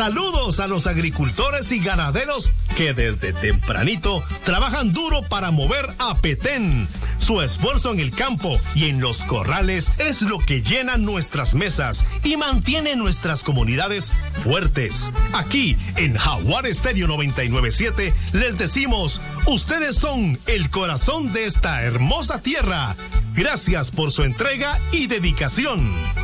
Saludos a los agricultores y ganaderos que desde tempranito trabajan duro para mover a Petén. Su esfuerzo en el campo y en los corrales es lo que llena nuestras mesas y mantiene nuestras comunidades fuertes. Aquí en Jaguar Estéreo 99.7 les decimos, ustedes son el corazón de esta hermosa tierra. Gracias por su entrega y dedicación.